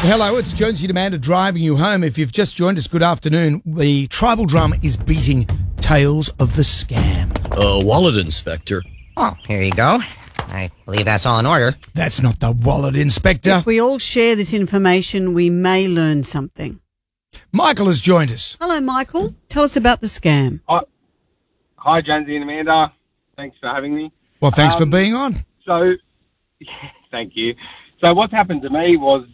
Hello, it's Jonesy Demander driving you home. If you've just joined us, good afternoon. The tribal drum is beating Tales of the Scam. Wallet inspector. Oh, here you go. I believe that's all in order. That's not the wallet inspector. If we all share this information, we may learn something. Michael has joined us. Hello, Michael. Tell us about the scam. Hi, Jonesy and Amanda. Thanks for having me. Well, thanks for being on. So, thank you. So what's happened to me was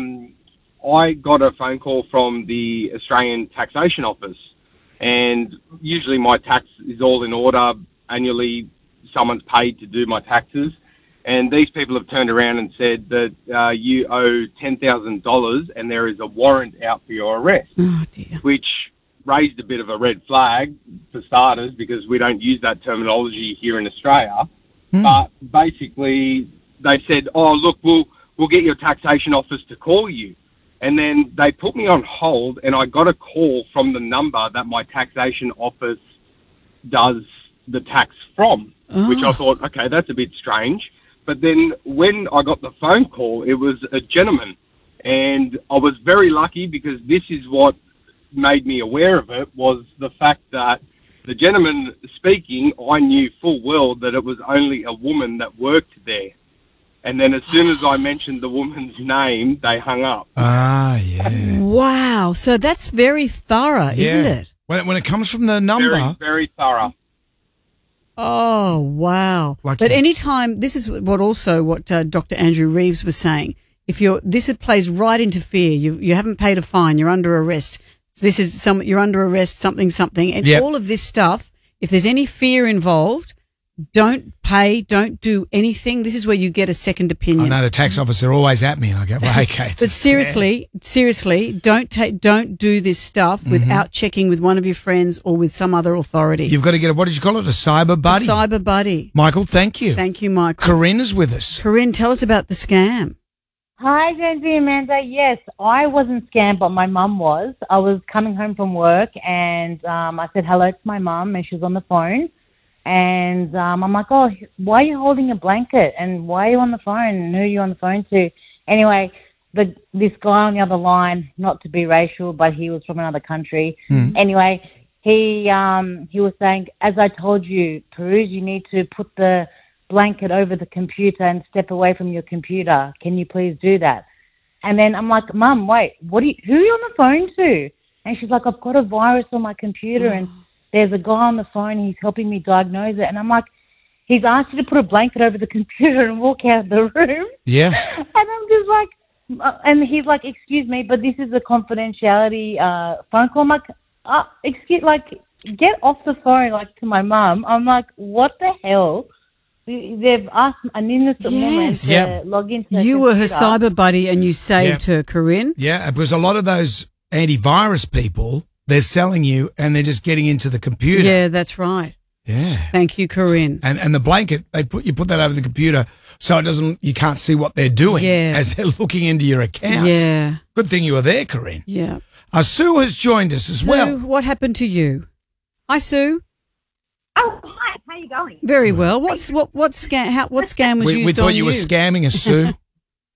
I got a phone call from the Australian Taxation Office, and usually my tax is all in order. Annually, someone's paid to do my taxes, and these people have turned around and said that you owe $10,000 and there is a warrant out for your arrest, which raised a bit of a red flag for starters because we don't use that terminology here in Australia. But basically, they said, "Oh, look, we'll get your taxation office to call you." And then they put me on hold, and I got a call from the number that my taxation office does the tax from, which I thought, okay, that's a bit strange. But then when I got the phone call, it was a gentleman, and I was very lucky because this is what made me aware of it, was the fact that the gentleman speaking, I knew full well that it was only a woman that worked there. And then as soon as I mentioned the woman's name, they hung up. Ah, yeah. Wow. So that's very thorough, isn't it? When it comes from the number. Very, very thorough. Oh, wow. Lucky. But anytime, this is what Dr. Andrew Reeves was saying. If this plays right into fear. You haven't paid a fine. You're under arrest. You're under arrest, something. And all of this stuff, if there's any fear involved, don't pay, don't do anything. This is where you get a second opinion. I know the tax officer always at me, and I go, well, okay. But seriously, don't do this stuff without checking with one of your friends or with some other authority. You've got to get what did you call it? A cyber buddy? A cyber buddy. Michael, thank you. Thank you, Michael. Corinne is with us. Corinne, tell us about the scam. Hi, Jonesy and Amanda. Yes, I wasn't scammed, but my mum was. I was coming home from work, and I said hello to my mum, and she was on the phone. And I'm like, oh, why are you holding a blanket? And why are you on the phone? And who are you on the phone to? Anyway, this guy on the other line, not to be racial, but he was from another country. Anyway, he was saying, as I told you, Peruse, you need to put the blanket over the computer and step away from your computer. Can you please do that? And then I'm like, Mum, wait, who are you on the phone to? And she's like, I've got a virus on my computer and there's a guy on the phone, he's helping me diagnose it. And I'm like, he's asked you to put a blanket over the computer and walk out of the room. Yeah. And I'm just like, and he's like, excuse me, but this is a confidentiality phone call. I'm like, get off the phone, like, to my mum. I'm like, what the hell? They've asked an innocent woman to log into the You computer. were her cyber buddy and you saved her, Corinne. Yeah, because a lot of those antivirus people, they're selling you and they're just getting into the computer. Yeah, that's right. Yeah. Thank you, Corinne. And the blanket, you put that over the computer so you can't see what they're doing as they're looking into your accounts. Yeah. Good thing you were there, Corinne. Yeah. Sue has joined us as Sue, well. what happened to you? Hi, Sue. Oh, hi. How you going? Very well. What scam was used We thought on you were scamming us, Sue. No,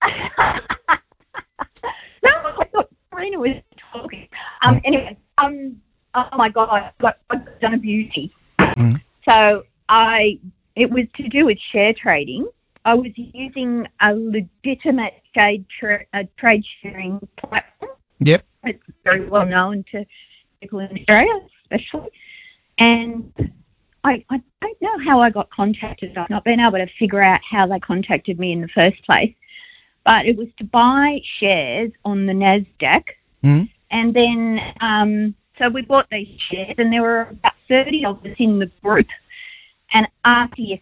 I thought Karina was talking. Anyway, oh my God, I've done a beauty. So it was to do with share trading. I was using a legitimate trade sharing platform. Yep. It's very well known to people in Australia, especially. And I don't know how I got contacted. I've not been able to figure out how they contacted me in the first place. But it was to buy shares on the NASDAQ. And then, so we bought these shares and there were about 30 of us in the group. And after you